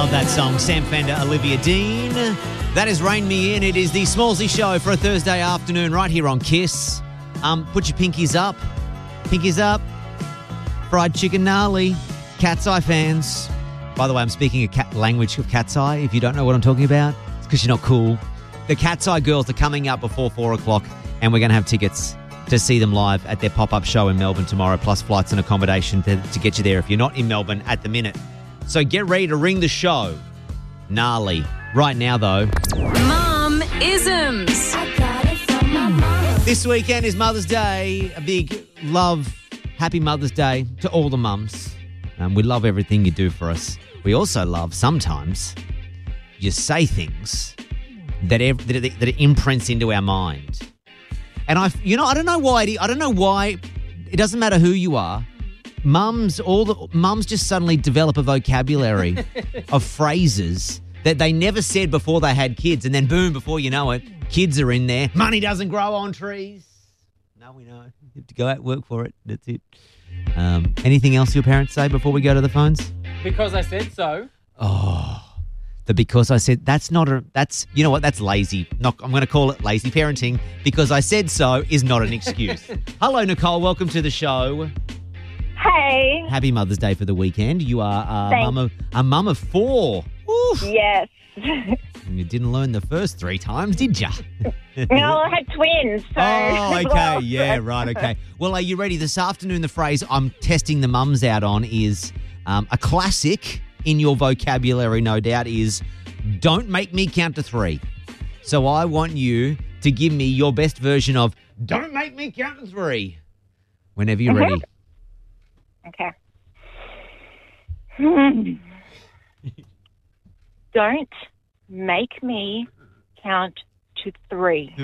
Love that song. Sam Fender, Olivia Dean. That is Rain Me In. It is the Smallsy Show for a Thursday afternoon right here on Kiss. Put your pinkies up. Pinkies up. Fried chicken gnarly. Cat's Eye fans. By the way, I'm speaking a language of Cat's Eye. If you don't know what I'm talking about, it's because you're not cool. The Cat's Eye girls are coming up before 4 o'clock, and we're going to have tickets to see them live at their pop-up show in Melbourne tomorrow, plus flights and accommodation to get you there if you're not in Melbourne at the minute. So get ready to ring the show. Gnarly. Right now, though. Mum-isms. This weekend is Mother's Day. A big love, happy Mother's Day to all the mums. We love everything you do for us. We also love, sometimes, you say things that imprints into our mind. And I don't know why. It doesn't matter who you are. Mums just suddenly develop a vocabulary of phrases that they never said before they had kids, and then boom, before you know it, kids are in there. Money doesn't grow on trees. No, we know. You have to go out and work for it. That's it. Anything else your parents say before we go to the phones? Because I said so. Oh. Because I said that's you know what, that's lazy. I'm going to call it lazy parenting. Because I said so is not an excuse. Hello, Nicole. Welcome to the show. Hey. Happy Mother's Day for the weekend. You are a mum of 4. Oof. Yes. And you didn't learn the first 3 times, did you? No, I had twins. So Oh, okay. Yeah, right. Okay. Well, are you ready? This afternoon, the phrase I'm testing the mums out on is a classic in your vocabulary, no doubt, is don't make me count to 3. So I want you to give me your best version of don't make me count to 3 whenever you're ready. Okay. Don't make me count to 3.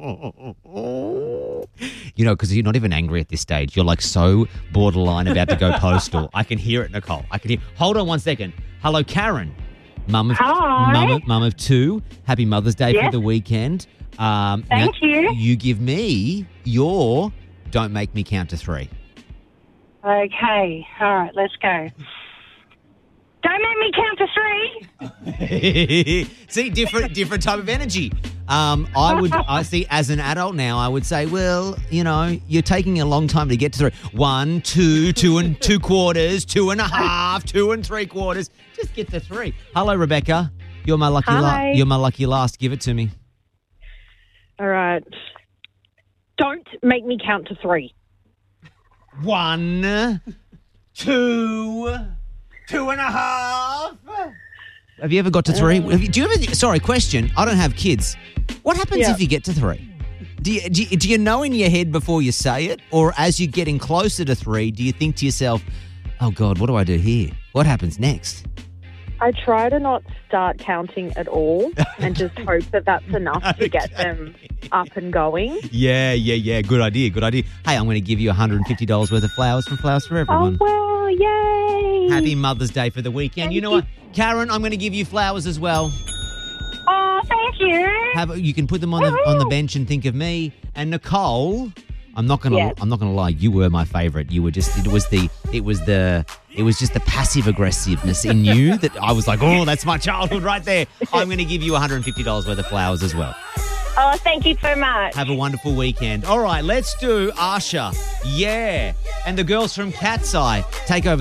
You know, because you're not even angry at this stage. You're like so borderline about to go postal. I can hear it, Nicole. I can hear. Hold on one second. Hello, Karen. Mum of 2. Happy Mother's Day for the weekend. Thank you. You give me your don't make me count to 3. Okay. All right, let's go. Don't make me count to 3. See, different type of energy. I see as an adult now, I would say, well, you know, you're taking a long time to get to 3. 1, 2, 2 and 2 quarters, 2 and a half, 2 and 3 quarters. Just get to 3. Hello, Rebecca. You're my lucky you're my lucky last. Give it to me. All right. Don't make me count to 3. 1, 2, 2 and a half. Have you ever got to 3? Do you ever? Sorry, question. I don't have kids. What happens if you get to 3? Do you know in your head before you say it, or as you're getting closer to 3, do you think to yourself, "Oh God, what do I do here? What happens next?" I try to not start counting at all and just hope that that's enough to get them up and going. Yeah. Good idea. Hey, I'm going to give you $150 worth of flowers from Flowers for Everyone. Oh, well, yay. Happy Mother's Day for the weekend. You know what? Karen, I'm going to give you flowers as well. Oh, thank you. You can put them on the bench and think of me. And Nicole, I'm not going to lie, you were my favorite. You were just it was just the passive aggressiveness in you that I was like, "Oh, that's my childhood right there." I'm going to give you $150 worth of flowers as well. Oh, thank you so much. Have a wonderful weekend. All right, let's do Asha. Yeah. And the girls from Cat's Eye take over